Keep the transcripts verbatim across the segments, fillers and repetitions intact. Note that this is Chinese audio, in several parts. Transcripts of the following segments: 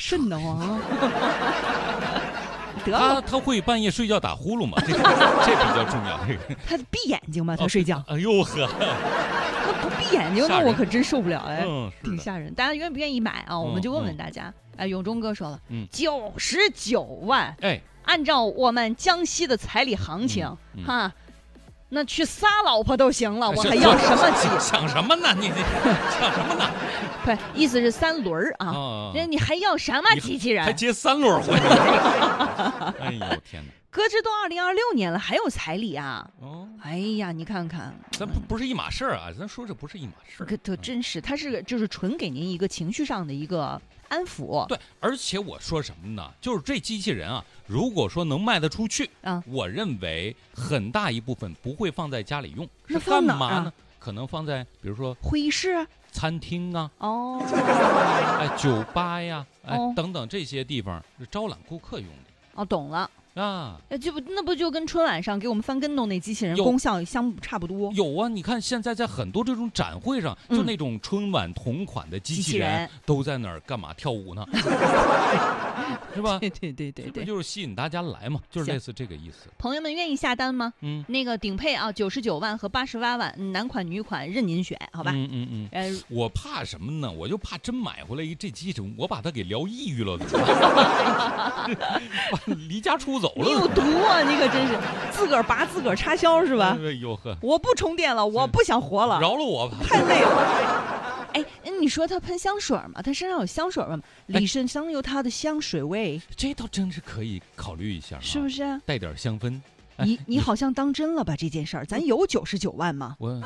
瘆得慌。得他了， 他会半夜睡觉打呼噜吗？这个这比较重要。这个他闭眼睛吗？他睡觉？ 哎呦呵， 那不闭眼睛， 吓人那我可真受不了哎， 嗯，是的挺吓人。大家愿不愿意买啊？我们就问问大家。哎，永忠哥说了， 嗯， 九十九万， 哎， 按照我们江西的彩礼行情， 嗯嗯哈，那去仨老婆都行了，我是还要什么急？ 想什么呢？你你想什么呢？ 不是，意思是三轮儿啊。 啊， 那你还要什么机器人？ 还结三轮婚？哎呦天哪！ 哥，这都二零二六年了，还有彩礼啊？ 哦， 哎呀，你看看， 咱不不是一码事儿啊，咱说这不是一码事儿。 可可真是，他是就是纯给您一个情绪上的一个安抚。 对，而且我说什么呢？就是这机器人啊，如果说能卖得出去， 啊， 我认为很大一部分不会放在家里用，是那干放哪儿啊嘛呢？可能放在比如说会议室餐厅啊， 哦， 哎，酒吧呀，哎， 哦等等这些地方是招揽顾客用哦，懂了。 的啊。 呃，就不那不就跟春晚上给我们翻跟头那机器人有功效相差不多？ 有啊，你看现在在很多这种展会上， 嗯就那种春晚同款的机机器器人人都在那儿干嘛跳舞呢？是吧？ 对对对对对。 这不就是吸引大家来嘛？就是行类似这个意思。 朋友们愿意下单吗？ 嗯， 那个顶配啊，九十九万和八十八万，男款女款任您选，好吧？ 嗯嗯嗯。 呃， 我怕什么呢？我就怕真买回来一这机器，我把它给聊抑郁了，怎么办？离家出走了。 你有毒啊！你可真是自个儿拔自个儿插销是吧？ 哎呦呵， 我不充电了，我不想活了， 饶了我吧！ 太累了。哎，你说他喷香水吗？他身上有香水吗？李身上有他的香水味， 这倒真是可以考虑一下、啊， 是不是？ 带点香氛。哎、 你你好像当真了吧？这件事儿，咱有九十九万吗？ 我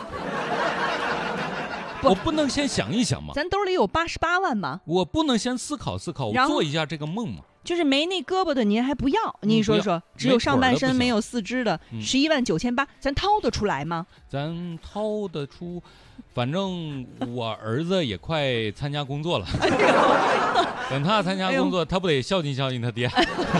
不我不能先想一想吗？ 咱兜里有八十八万吗？ 我不能先思考思考， 然后我做一下这个梦吗？ 就是没那胳膊的您还不要，您说说，只有上半身没有四肢的，十一万九千八，咱掏得出来吗？ 咱掏得出，反正我儿子也快参加工作了，等他参加工作，他不得孝敬孝敬他爹？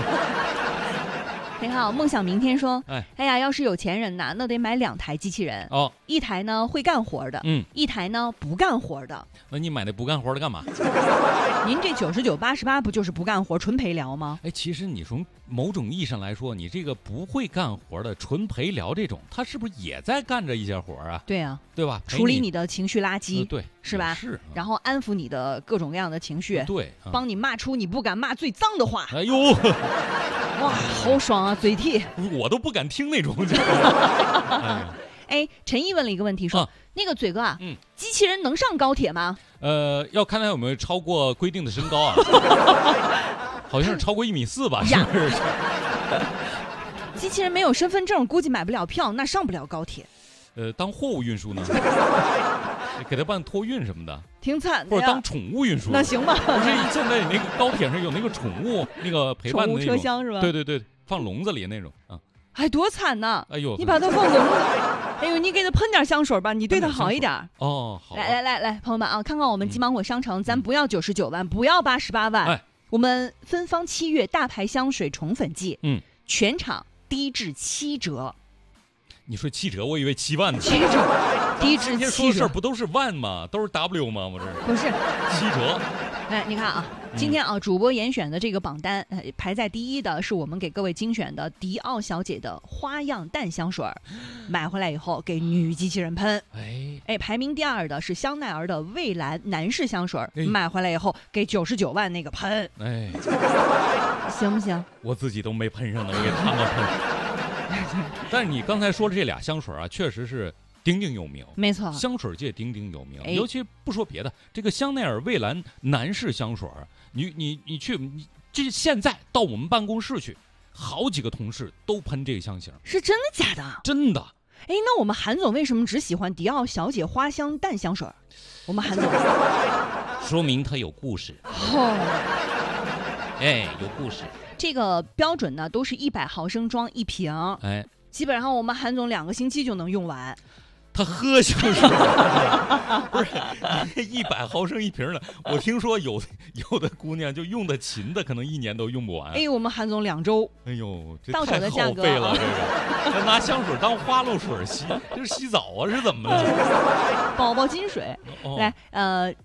你好，梦想明天说， 哎， 哎呀，要是有钱人呐，那得买两台机器人哦， 一台呢会干活的， 嗯， 一台呢不干活的。 那你买那不干活的干嘛？ 您这九十九八十八不就是不干活纯陪聊吗？ 哎，其实你从某种意义上来说，你这个不会干活的纯陪聊这种，他是不是也在干着一些活啊？ 对啊， 对吧？ 处理你的情绪垃圾， 呃、对， 是吧？ 是， 然后安抚你的各种各样的情绪， 对， 嗯、帮你骂出你不敢骂最脏的话。 哎呦， 哇，好爽啊，嘴替！ 我都不敢听那种。哎哎，陈毅问了一个问题，说、啊、那个嘴哥啊， 嗯， 机器人能上高铁吗？ 呃，要看他有没有超过规定的身高啊，好像是超过一米四吧，是不是？ 机器人没有身份证，估计买不了票，那上不了高铁。 呃，当货物运输呢？给他办托运什么的， 挺惨的或者当宠物运输。 那行吧？ 不是现在那个高铁上有那个宠物那个陪伴的那种宠物车厢是吧？ 对对对，放笼子里那种啊。 哎，多惨呐！ 哎呦， 你把它放笼子，哎呦，你给它喷点香水吧，你对它好一点。 哦，好、啊。 来来来来，朋友们啊，看看我们金芒果商城，嗯、咱不要九十九万，不要八十八万， 哎， 我们芬芳七月大牌香水宠粉季， 嗯， 全场低至七折。 你说七折，我以为七万呢。 七折，低至七折。 今天说的事儿不都是万吗？都是 W 吗？我这不是七折。 哎，你看啊，今天啊，主播严选的这个榜单，呃，排在第一的是我们给各位精选的迪奥小姐的花样淡香水，买回来以后给女机器人喷。 哎哎，排名第二的是香奈儿的蔚蓝男士香水，哎、买回来以后给九十九万那个喷。 哎， 行不行？ 我自己都没喷上呢，我给他们喷。但是你刚才说的这俩香水啊，确实是鼎鼎有名， 没错， 香水界鼎鼎有名。 哎、 尤其不说别的，这个香奈儿蔚蓝男士香水，你你你去，你这现在到我们办公室去，好几个同事都喷这个香型， 是真的假的？ 真的。 哎，那我们韩总为什么只喜欢迪奥小姐花香淡香水？我们韩总说明他有故事。哦，哎，有故事。 这个标准呢，都是一百毫升装一瓶， 哎， 基本上我们韩总两个星期就能用完。 他喝香水不是一百毫升一瓶的，我听说有有的姑娘就用的勤的，可能一年都用不完。 哎，我们韩总两周。 哎呦，这到手的价格太耗费了，这个拿香水当花露水洗，这是洗澡啊，是怎么的？ 宝宝金水， 哦、 来，呃。